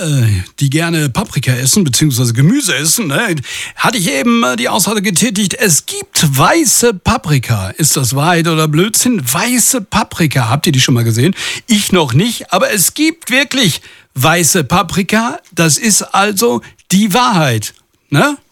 die gerne Paprika essen, beziehungsweise Gemüse essen, ne, hatte ich eben die Aussage getätigt, es gibt weiße Paprika. Ist das Wahrheit oder Blödsinn? Weiße Paprika, habt ihr die schon mal gesehen? Ich noch nicht, aber es gibt wirklich weiße Paprika. Das ist also die Wahrheit, ne?